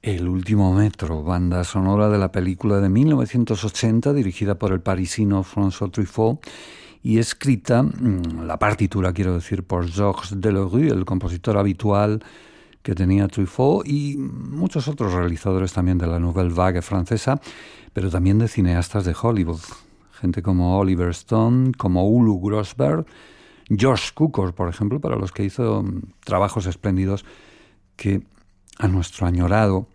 El último metro, banda sonora de la película de 1980 dirigida por el parisino François Truffaut y escrita, la partitura quiero decir, por Georges Delerue, el compositor habitual que tenía Truffaut y muchos otros realizadores también de la Nouvelle Vague francesa, pero también de cineastas de Hollywood. Gente como Oliver Stone, como Ulu Grosberg, George Cukor, por ejemplo, para los que hizo trabajos espléndidos que a nuestro añorado